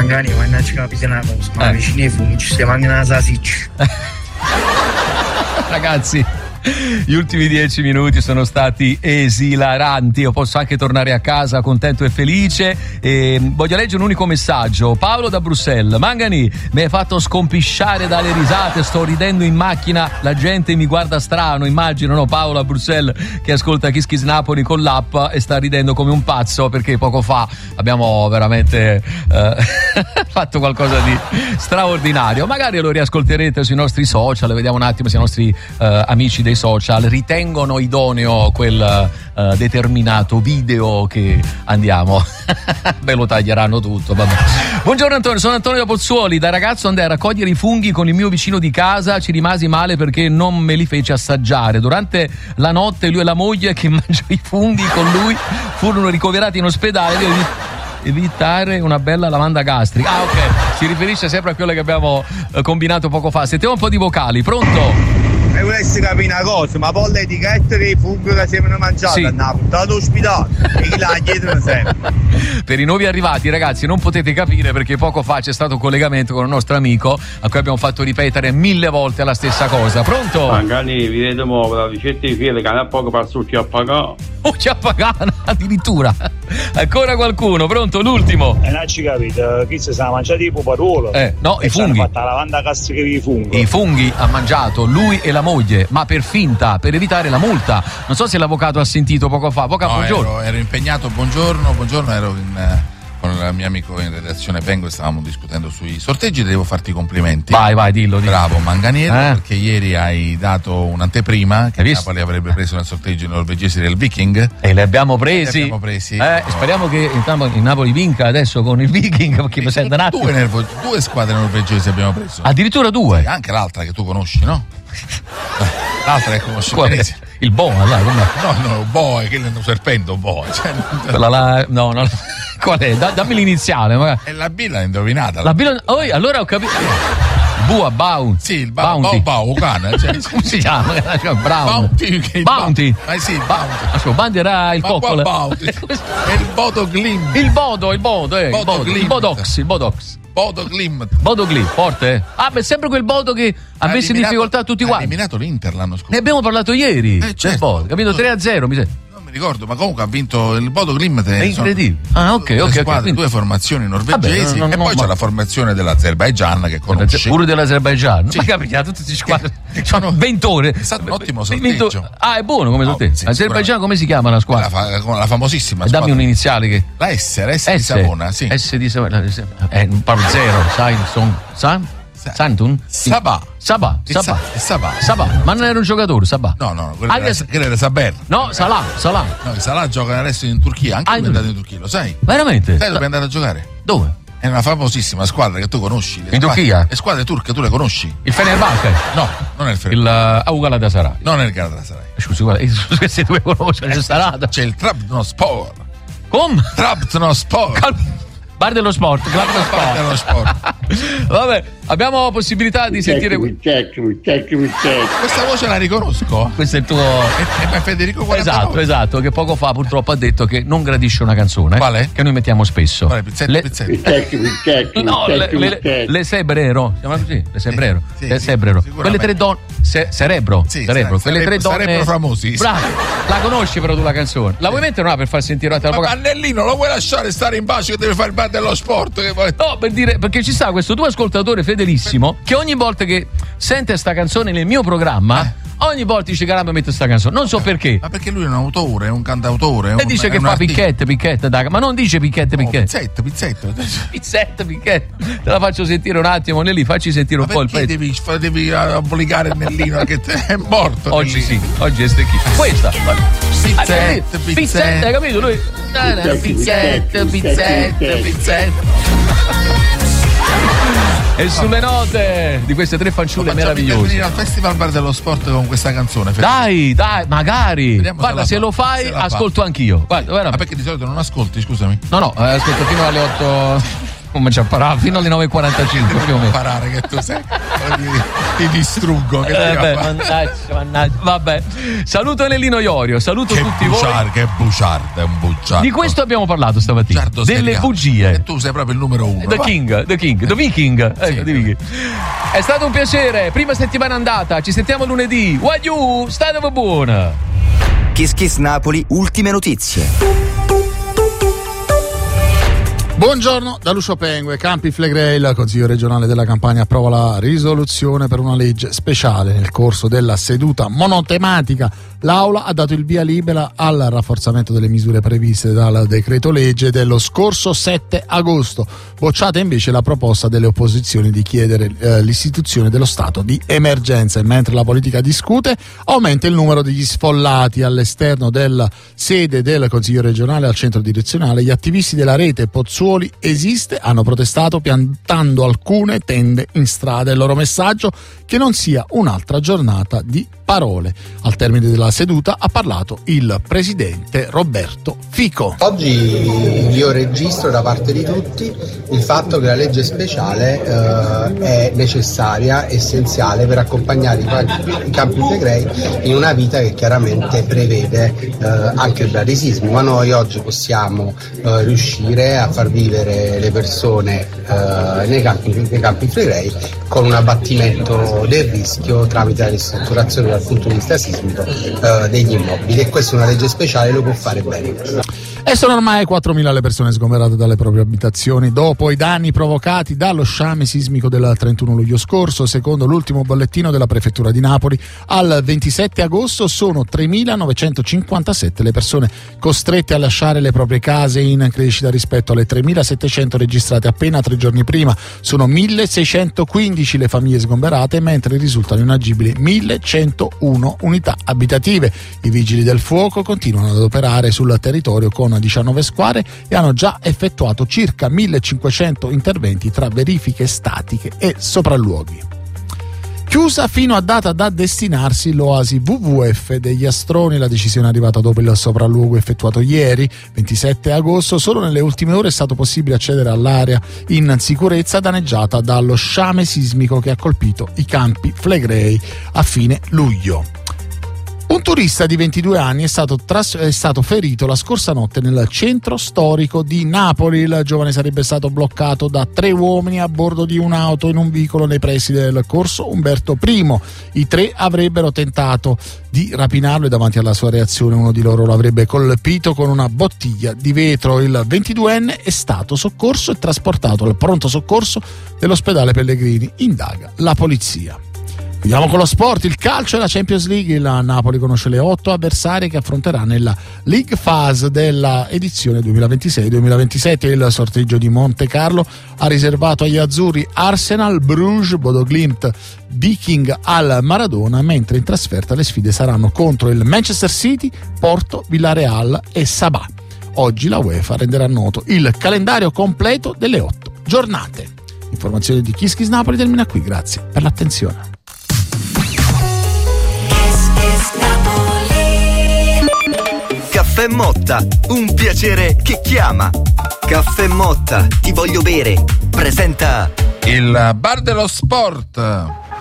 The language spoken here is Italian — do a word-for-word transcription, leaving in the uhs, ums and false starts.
Mangani, ma non ci capisce una cosa, ma Eh. vicino ai funghi ci stiamo anche una salsiccia. Ragazzi, gli ultimi dieci minuti sono stati esilaranti. Io posso anche tornare a casa contento e felice. E voglio leggere un unico messaggio. Paolo da Bruxelles. Mangani, mi hai fatto scompisciare dalle risate. Sto ridendo in macchina. La gente mi guarda strano. Immagino, no, Paolo a Bruxelles che ascolta Kiss Kiss Napoli con l'app e sta ridendo come un pazzo perché poco fa abbiamo veramente eh, fatto qualcosa di straordinario. Magari lo riascolterete sui nostri social. Vediamo un attimo se i nostri eh, amici dei social ritengono idoneo quel uh, determinato video che andiamo ve lo taglieranno tutto, vabbè. Buongiorno Antonio, sono Antonio da Pozzuoli. Da ragazzo andai a raccogliere i funghi con il mio vicino di casa, ci rimasi male perché non me li fece assaggiare. Durante la notte lui e la moglie che mangiò i funghi con lui furono ricoverati in ospedale. Io evi- evitare una bella lavanda gastrica. Ah, ok, si riferisce sempre a quello che abbiamo eh, combinato poco fa. Sentiamo un po' di vocali. Pronto? E volessi capire una cosa, ma poi l'etichetta dei funghi che siamo mangiati Sì. hanno portato all'ospedale e chi l'ha dietro sempre. Per i nuovi arrivati, ragazzi, non potete capire perché poco fa c'è stato un collegamento con un nostro amico a cui abbiamo fatto ripetere mille volte la stessa cosa. Pronto? Magari vi vedo muovere la ricetta di fiere che a poco per succhi a pagare. Oh, ci ha pagato addirittura. Ancora qualcuno? Pronto? L'ultimo. E non ci capite, chi si sa mangiare i puparuolo? Eh, no, e i ci hanno funghi. fatto la lavanda gastrica dei funghi. I funghi ha mangiato lui e la moglie, ma per finta, per evitare la multa. Non so se l'avvocato ha sentito poco fa. Avvocato, No, buongiorno. ero, ero impegnato, buongiorno, buongiorno, ero in, eh, con il mio amico in redazione Pengo e stavamo discutendo sui sorteggi. Devo farti i complimenti. Vai, vai, dillo. dillo. Bravo Manganiero, Eh? perché ieri hai dato un'anteprima che Hai visto? Napoli avrebbe preso nel sorteggio norvegesi del Viking. E li abbiamo presi. Li abbiamo presi. Eh, speriamo che il Napoli, il Napoli vinca adesso con il Viking perché mi sente un attimo. Due, nervo- due squadre norvegesi abbiamo preso. Addirittura due. Anche l'altra che tu conosci, no? L'altra che conosci. Qual è? benissimo. Il Boa, là, com'è? No, no, boe, che è un serpente, boe. Cioè, Quella là, no, no. Qual è? Da- dammi l'iniziale, magari. e la B l'ha indovinata. La Bilo- oh, allora ho capito. Bua, Bounty. Sì, il ba- Bounty. Bau Bau, cane. Cioè, Come si chiama? Brown. Bounty. che- Bounty. Ma sì, Bounty. Ascolta, Bounty era il Ma coccolo. qua Bounty. È il Bodo Glim. Il Bodo, il Bodo, eh. il Bodo Bodo, il Glimt. Bodox, il Bodox. Bodo Glim. Bodo Gli, forte, eh? Ah, beh, è sempre quel Bodo che ha messo in eliminato- difficoltà tutti Ha quanti. eliminato l'Inter l'anno scorso. Ne abbiamo parlato ieri. Eh, certo. del Bodo, capito? tre a zero, mi sembra. Non mi ricordo, ma comunque ha vinto il Bodo Glim. È incredibile. Ah, ok, due ok, ok. squadre, Quindi- due formazioni norvegesi. Vabbè, non- non- e poi ma- c'è la formazione dell'Azerbaigian che conosci. Pure dell'Azerbaigian. Sì. Ma capita, tutti questi squadre. Che Sono sono- venti ore. È stato un ottimo Vinto- sorteggio. Ah, è buono come No, sorteggio. sì, Azerbaijan, come si chiama la La, squadra? fa- con la famosissima Dammi squadra. un iniziale che. La S, la S, di S. Savona, sì. S di Savona. Eh, parlo zero. Sai, son, San? Sa- Santun? Sabah. Sabah. Il Sabah. Sa- il Sabah. Sabah. Ma non era un giocatore, Sabah. No, no, no, quello Anche era, se- quello era Saber. No, Salah, Salah. No, Salah gioca adesso in Turchia, anche Ah, lui è in andato in Turchia, lo sai? Veramente? Sai dove è andato a giocare? Dove? È una famosissima squadra che tu conosci. Le In squadre- Turchia? Le squadre turche tu le conosci? Il Fenerbahce. No, non è il Fener. Il uh, Au Galatasaray. Non è il Galatasaray. Scusi, guarda, eh, questi due conoscono, c'è Sarata. C'è il Trabzonspor. Come? Trabzonspor. Cal- Bar dello sport, club dello Bar dello sport. Vabbè, abbiamo possibilità di sentire. Questa voce la riconosco. Questo è il tuo. È, è Federico quarantanove. Esatto, esatto, che poco fa purtroppo ha detto che non gradisce una canzone. Quale? Che noi mettiamo spesso. Quale? Pizzetto, le... pizzetto. No, le, le, le Sebrero. Si chiamano così? Le Sebrero. Sì, le sì, Sebrero. sicuramente. Quelle tre donne. Se, cerebro. Sì, cerebro. sare- Quelle tre sarebbero- donne. sarebbero famosissime. Bravo. La conosci però tu la canzone. La vuoi mettere o no per far sentire un'altra Ma poca? Annellino, lo vuoi lasciare stare in pace che deve fare il bar dello sport? Che vuoi- No, per dire, perché ci sta questo tuo ascoltatore fedelissimo che ogni volta che sente sta canzone nel mio programma, Eh. ogni volta dice caramba mette sta canzone. Non so perché. Ma perché lui è un autore, è un cantautore. È E un, dice è che un fa artista. picchette, picchette, dai, ma non dice picchette, No, picchette. pizzetto, pizzetto. Pizzetta, picchette. Te la faccio sentire un attimo, Nelly, facci sentire un Ma po' il perché pezzo. devi, fa- devi obbligare Nellino che te- è morto? Oggi Nellino. sì, oggi è stecchito. Questa. Pizzette, Ah, pizzette. pizzette, hai capito? Lui. Pizzette, pizzette, pizzette. E sulle note di queste tre fanciulle Facciamo intervenire meravigliose. al Festival Bar dello Sport con questa canzone. Federico. Dai, dai, magari. Vediamo se Guarda, la se fa. lo fai, Se la fa. ascolto anch'io. Guarda, guarda. Ma perché di solito non ascolti, scusami? No, no, eh, ascolto fino alle otto. come ci apparà fino alle nove e quarantacinque più o meno. Imparare che tu sei, ti distruggo. Che eh ti beh, mannaggia, mannaggia. Vabbè, saluto Lellino Iorio, saluto che tutti bugiar, voi. Che bugiardo, è un bugiardo. Di questo abbiamo parlato stamattina. Bugiardo delle seriale. bugie. E tu sei proprio il numero uno. The Va. King, The King, The Viking. Sì. Ecco, The Viking. È stato un piacere, prima settimana andata, ci sentiamo lunedì. Wagyu, state buona. Kiss Kiss Napoli, ultime notizie. Buongiorno da Lucio Pengue. Campi Flegrei, il Consiglio regionale della Campania approva la risoluzione per una legge speciale. Nel corso della seduta monotematica l'Aula ha dato il via libera al rafforzamento delle misure previste dal decreto legge dello scorso sette agosto. Bocciata invece la proposta delle opposizioni di chiedere eh, l'istituzione dello stato di emergenza. E mentre la politica discute, aumenta il numero degli sfollati all'esterno della sede del Consiglio regionale al centro direzionale. Gli attivisti della rete Pozzuoli esiste hanno protestato piantando alcune tende in strada. Il loro messaggio: che non sia un'altra giornata di parole. Al termine della seduta ha parlato il presidente Roberto Fico. Oggi io registro da parte di tutti il fatto che la legge speciale eh, è necessaria, essenziale per accompagnare i, i Campi Flegrei in una vita che chiaramente prevede eh, anche il bradisismo, ma noi oggi possiamo eh, riuscire a far vivere le persone eh, nei, campi, nei Campi Flegrei con un abbattimento del rischio tramite la ristrutturazione dal punto di vista sismico eh, degli immobili, e questa è una legge speciale, lo può fare bene. E sono ormai quattromila le persone sgomberate dalle proprie abitazioni dopo i danni provocati dallo sciame sismico del trentuno luglio scorso. Secondo l'ultimo bollettino della prefettura di Napoli, al ventisette agosto sono tremilanovecentocinquantasette le persone costrette a lasciare le proprie case, in crescita rispetto alle tremilasettecento registrate appena tre giorni prima. Sono milleseicentoquindici le famiglie sgomberate, mentre risultano inagibili millecentouno unità abitative. I vigili del fuoco continuano ad operare sul territorio con diciannove squadre e hanno già effettuato circa millecinquecento interventi tra verifiche statiche e sopralluoghi. Chiusa fino a data da destinarsi l'oasi W W F degli Astroni. La decisione è arrivata dopo il sopralluogo effettuato ieri, ventisette agosto. Solo nelle ultime ore è stato possibile accedere all'area in sicurezza danneggiata dallo sciame sismico che ha colpito i Campi Flegrei a fine luglio. Un turista di ventidue anni è stato, tras- è stato ferito la scorsa notte nel centro storico di Napoli. Il giovane sarebbe stato bloccato da tre uomini a bordo di un'auto in un vicolo nei pressi del corso Umberto I. I tre avrebbero tentato di rapinarlo e davanti alla sua reazione uno di loro lo avrebbe colpito con una bottiglia di vetro. Il ventiduenne è stato soccorso e trasportato al pronto soccorso dell'ospedale Pellegrini. Indaga la polizia. Andiamo con lo sport, il calcio e la Champions League. Il Napoli conosce le otto avversarie che affronterà nella League Phase della edizione duemilaventisei duemilaventisette. Il sorteggio di Monte Carlo ha riservato agli azzurri Arsenal, Bruges, Bodo Glimt, Viking al Maradona, mentre in trasferta le sfide saranno contro il Manchester City, Porto, Villarreal e Sabah. Oggi la UEFA renderà noto il calendario completo delle otto giornate. Informazioni di Kiss Kiss Napoli termina qui, grazie per l'attenzione. Caffè Motta, un piacere che chiama. Caffè Motta, ti voglio bere. Presenta il Bar dello Sport.